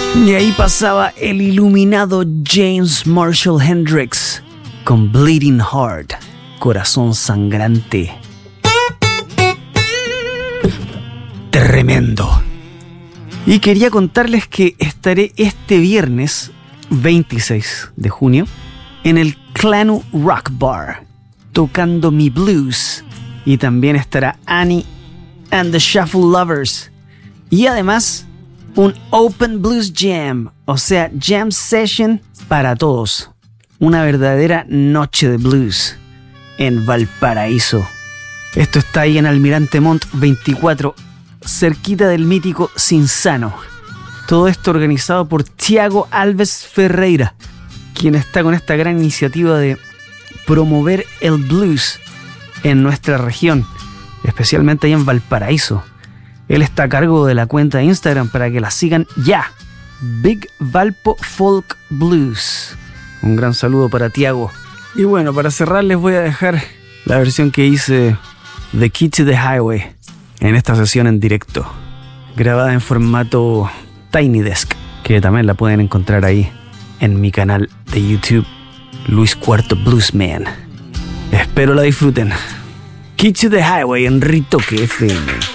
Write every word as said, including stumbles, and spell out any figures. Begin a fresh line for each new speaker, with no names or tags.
Y ahí pasaba el iluminado James Marshall Hendrix con Bleeding Heart, Corazón Sangrante. Tremendo. Y quería contarles que estaré este viernes veintiséis de junio en el Clanu Rock Bar tocando mi blues, y también estará Annie and the Shuffle Lovers, y además un Open Blues Jam, o sea, jam session para todos, una verdadera noche de blues en Valparaíso. Esto está ahí en Almirante Montt veinticuatro, cerquita del mítico Cinzano. Todo esto organizado por Tiago Alves Ferreira, quien está con esta gran iniciativa de promover el blues en nuestra región, especialmente ahí en Valparaíso. Él está a cargo de la cuenta de Instagram para que la sigan ya. Big Valpo Folk Blues. Un gran saludo para Tiago. Y bueno, para cerrar les voy a dejar la versión que hice de Key to the Highway en esta sesión en directo, grabada en formato Tiny Desk, que también la pueden encontrar ahí en mi canal de YouTube, Luis Cuarto Bluesman. Espero la disfruten. Key to the Highway en Ritoque F M.